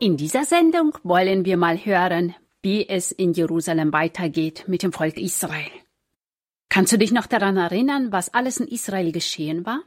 In dieser Sendung wollen wir mal hören, wie es in Jerusalem weitergeht mit dem Volk Israel. Kannst du dich noch daran erinnern, was alles in Israel geschehen war?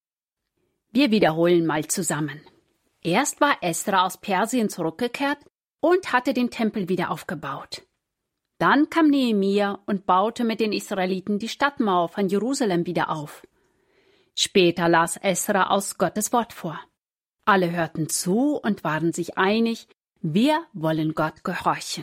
Wir wiederholen mal zusammen. Erst war Esra aus Persien zurückgekehrt und hatte den Tempel wieder aufgebaut. Dann kam Nehemia und baute mit den Israeliten die Stadtmauer von Jerusalem wieder auf. Später las Esra aus Gottes Wort vor. Alle hörten zu und waren sich einig, wir wollen Gott gehorchen.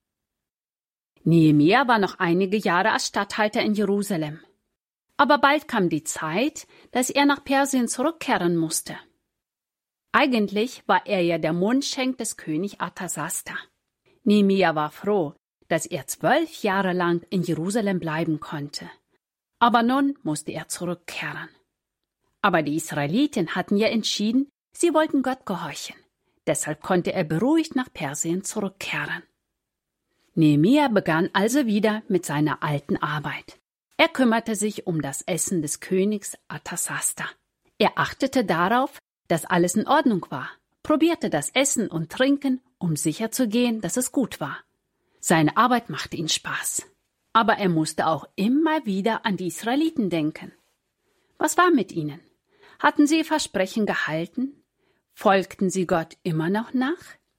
Nehemia war noch einige Jahre als Statthalter in Jerusalem. Aber bald kam die Zeit, dass er nach Persien zurückkehren musste. Eigentlich war er ja der Mundschenk des Königs Artasasta. Nehemia war froh, dass er 12 Jahre lang in Jerusalem bleiben konnte. Aber nun musste er zurückkehren. Aber die Israeliten hatten ja entschieden, sie wollten Gott gehorchen. Deshalb konnte er beruhigt nach Persien zurückkehren. Nehemia begann also wieder mit seiner alten Arbeit. Er kümmerte sich um das Essen des Königs Artasasta. Er achtete darauf, dass alles in Ordnung war, probierte das Essen und Trinken, um sicherzugehen, dass es gut war. Seine Arbeit machte ihm Spaß. Aber er musste auch immer wieder an die Israeliten denken. Was war mit ihnen? Hatten sie ihr Versprechen gehalten? Folgten sie Gott immer noch nach?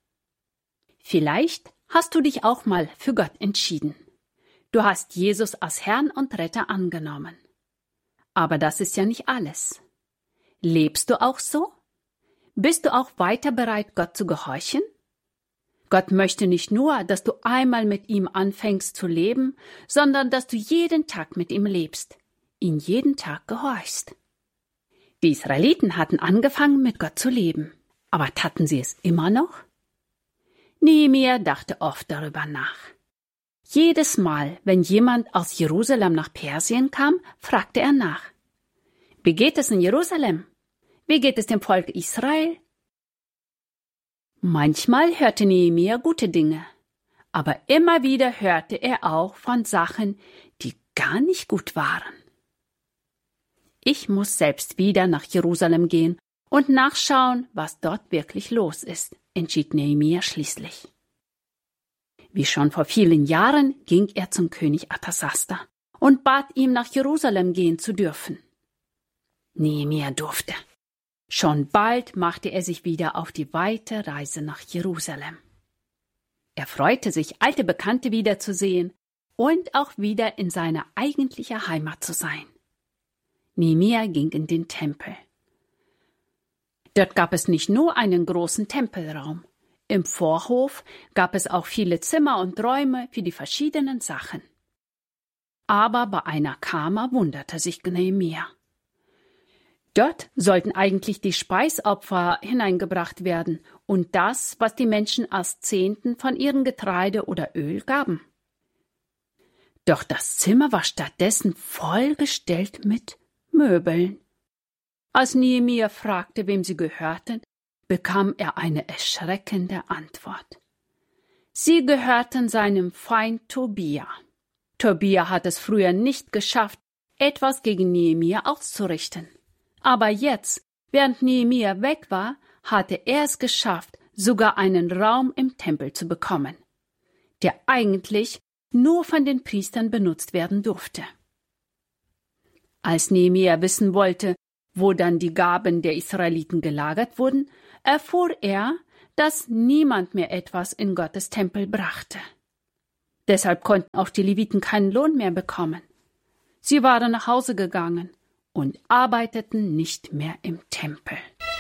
Vielleicht hast du dich auch mal für Gott entschieden. Du hast Jesus als Herrn und Retter angenommen. Aber das ist ja nicht alles. Lebst du auch so? Bist du auch weiter bereit, Gott zu gehorchen? Gott möchte nicht nur, dass du einmal mit ihm anfängst zu leben, sondern dass du jeden Tag mit ihm lebst, ihn jeden Tag gehorchst. Die Israeliten hatten angefangen, mit Gott zu leben. Aber taten sie es immer noch? Nehemia dachte oft darüber nach. Jedes Mal, wenn jemand aus Jerusalem nach Persien kam, fragte er nach. Wie geht es in Jerusalem? Wie geht es dem Volk Israel? Manchmal hörte Nehemia gute Dinge, aber immer wieder hörte er auch von Sachen, die gar nicht gut waren. Ich muss selbst wieder nach Jerusalem gehen und nachschauen, was dort wirklich los ist, entschied Nehemia schließlich. Wie schon vor vielen Jahren ging er zum König Artasasta und bat ihm, nach Jerusalem gehen zu dürfen. Nehemia durfte. Schon bald machte er sich wieder auf die weite Reise nach Jerusalem. Er freute sich, alte Bekannte wiederzusehen und auch wieder in seiner eigentlichen Heimat zu sein. Nehemia ging in den Tempel. Dort gab es nicht nur einen großen Tempelraum. Im Vorhof gab es auch viele Zimmer und Räume für die verschiedenen Sachen. Aber bei einer Kammer wunderte sich Nehemia. Dort sollten eigentlich die Speisopfer hineingebracht werden und das, was die Menschen als Zehnten von ihrem Getreide oder Öl gaben. Doch das Zimmer war stattdessen vollgestellt mit Möbeln. Als Nehemia fragte, wem sie gehörten, bekam er eine erschreckende Antwort. Sie gehörten seinem Feind Tobia. Tobia hat es früher nicht geschafft, etwas gegen Nehemia auszurichten. Aber jetzt, während Nehemia weg war, hatte er es geschafft, sogar einen Raum im Tempel zu bekommen, der eigentlich nur von den Priestern benutzt werden durfte. Als Nehemia wissen wollte, wo dann die Gaben der Israeliten gelagert wurden, erfuhr er, dass niemand mehr etwas in Gottes Tempel brachte. Deshalb konnten auch die Leviten keinen Lohn mehr bekommen. Sie waren nach Hause gegangen und arbeiteten nicht mehr im Tempel.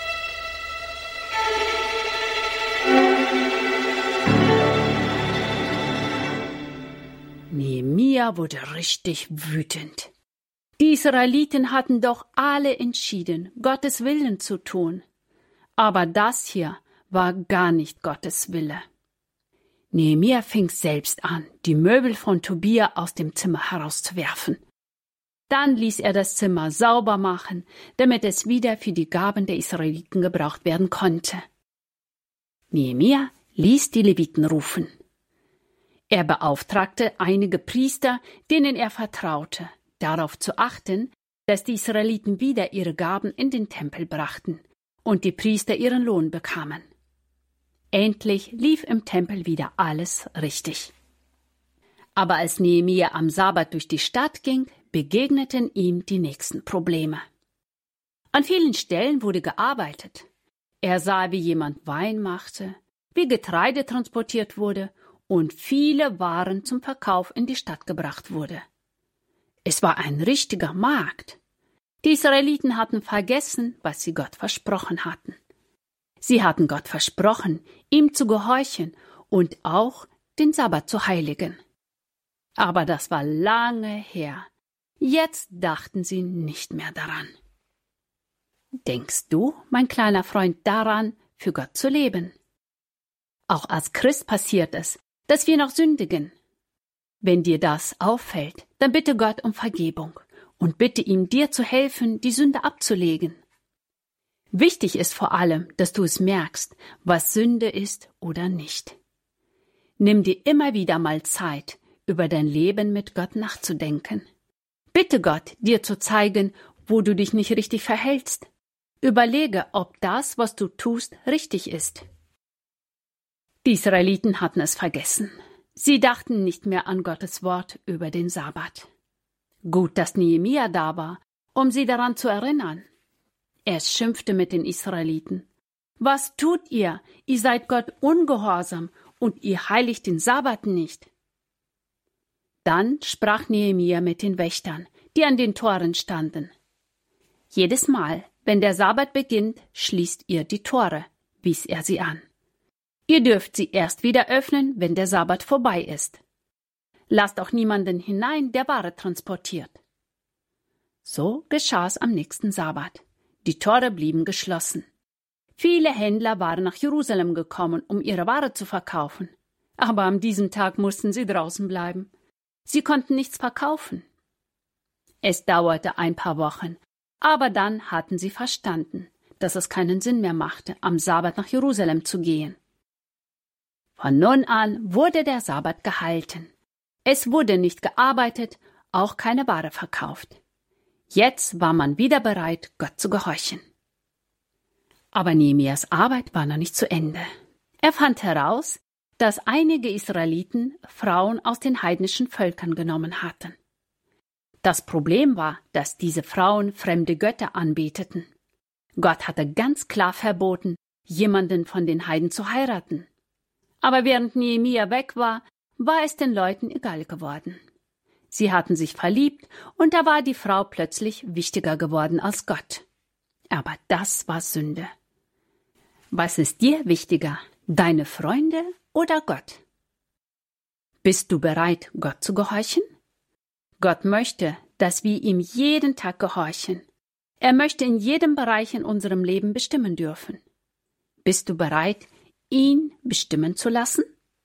Nehemia wurde richtig wütend. Die Israeliten hatten doch alle entschieden, Gottes Willen zu tun. Aber das hier war gar nicht Gottes Wille. Nehemia fing selbst an, die Möbel von Tobia aus dem Zimmer herauszuwerfen. Dann ließ er das Zimmer sauber machen, damit es wieder für die Gaben der Israeliten gebraucht werden konnte. Nehemia ließ die Leviten rufen. Er beauftragte einige Priester, denen er vertraute, darauf zu achten, dass die Israeliten wieder ihre Gaben in den Tempel brachten und die Priester ihren Lohn bekamen. Endlich lief im Tempel wieder alles richtig. Aber als Nehemia am Sabbat durch die Stadt ging, begegneten ihm die nächsten Probleme. An vielen Stellen wurde gearbeitet. Er sah, wie jemand Wein machte, wie Getreide transportiert wurde und viele Waren zum Verkauf in die Stadt gebracht wurde. Es war ein richtiger Markt. Die Israeliten hatten vergessen, was sie Gott versprochen hatten. Sie hatten Gott versprochen, ihm zu gehorchen und auch den Sabbat zu heiligen. Aber das war lange her. Jetzt dachten sie nicht mehr daran. Denkst du, mein kleiner Freund, daran, für Gott zu leben? Auch als Christ passiert es, dass wir noch sündigen. Wenn dir das auffällt, dann bitte Gott um Vergebung und bitte ihm, dir zu helfen, die Sünde abzulegen. Wichtig ist vor allem, dass du es merkst, was Sünde ist oder nicht. Nimm dir immer wieder mal Zeit, über dein Leben mit Gott nachzudenken. Bitte Gott, dir zu zeigen, wo du dich nicht richtig verhältst. Überlege, ob das, was du tust, richtig ist. Die Israeliten hatten es vergessen. Sie dachten nicht mehr an Gottes Wort über den Sabbat. Gut, dass Nehemia da war, um sie daran zu erinnern. Er schimpfte mit den Israeliten. Was tut ihr? Ihr seid Gott ungehorsam und ihr heiligt den Sabbat nicht. Dann sprach Nehemia mit den Wächtern, die an den Toren standen. Jedes Mal, wenn der Sabbat beginnt, schließt ihr die Tore, wies er sie an. Ihr dürft sie erst wieder öffnen, wenn der Sabbat vorbei ist. Lasst auch niemanden hinein, der Ware transportiert. So geschah es am nächsten Sabbat. Die Tore blieben geschlossen. Viele Händler waren nach Jerusalem gekommen, um ihre Ware zu verkaufen. Aber an diesem Tag mussten sie draußen bleiben. Sie konnten nichts verkaufen. Es dauerte ein paar Wochen, aber dann hatten sie verstanden, dass es keinen Sinn mehr machte, am Sabbat nach Jerusalem zu gehen. Von nun an wurde der Sabbat gehalten. Es wurde nicht gearbeitet, auch keine Ware verkauft. Jetzt war man wieder bereit, Gott zu gehorchen. Aber Nehemias Arbeit war noch nicht zu Ende. Er fand heraus, dass einige Israeliten Frauen aus den heidnischen Völkern genommen hatten. Das Problem war, dass diese Frauen fremde Götter anbeteten. Gott hatte ganz klar verboten, jemanden von den Heiden zu heiraten. Aber während Nehemia weg war, war es den Leuten egal geworden. Sie hatten sich verliebt und da war die Frau plötzlich wichtiger geworden als Gott. Aber das war Sünde. Was ist dir wichtiger, deine Freunde oder Gott? Bist du bereit, Gott zu gehorchen? Gott möchte, dass wir ihm jeden Tag gehorchen. Er möchte in jedem Bereich in unserem Leben bestimmen dürfen. Bist du bereit, ihn bestimmen zu lassen?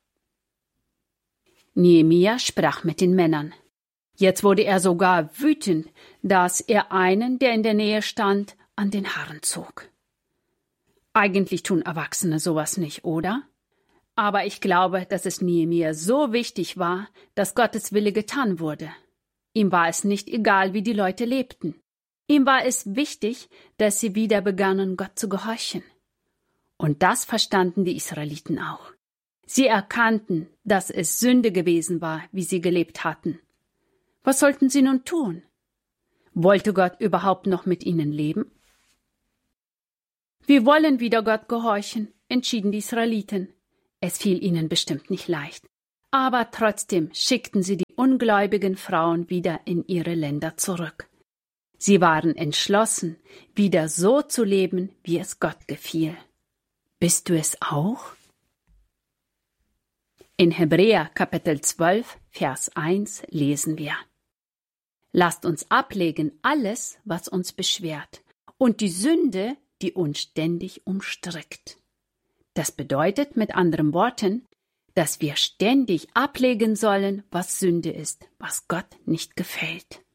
Nehemia sprach mit den Männern. Jetzt wurde er sogar wütend, dass er einen, der in der Nähe stand, an den Haaren zog. Eigentlich tun Erwachsene sowas nicht, oder? Aber ich glaube, dass es Nehemia so wichtig war, dass Gottes Wille getan wurde. Ihm war es nicht egal, wie die Leute lebten. Ihm war es wichtig, dass sie wieder begannen, Gott zu gehorchen. Und das verstanden die Israeliten auch. Sie erkannten, dass es Sünde gewesen war, wie sie gelebt hatten. Was sollten sie nun tun? Wollte Gott überhaupt noch mit ihnen leben? Wir wollen wieder Gott gehorchen, entschieden die Israeliten. Es fiel ihnen bestimmt nicht leicht. Aber trotzdem schickten sie die ungläubigen Frauen wieder in ihre Länder zurück. Sie waren entschlossen, wieder so zu leben, wie es Gott gefiel. Bist du es auch? In Hebräer Kapitel 12, Vers 1 lesen wir: Lasst uns ablegen alles, was uns beschwert, und die Sünde, die uns ständig umstrickt. Das bedeutet mit anderen Worten, dass wir ständig ablegen sollen, was Sünde ist, was Gott nicht gefällt.